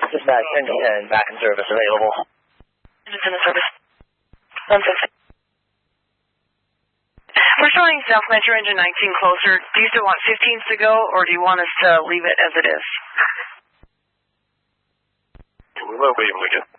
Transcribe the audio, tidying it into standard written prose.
Dispatch 1010, back in service available. Independent service. 150. We're showing South Metro engine 19 closer. Do you still want 15s to go, or do you want us to leave it as it is? We might be able to get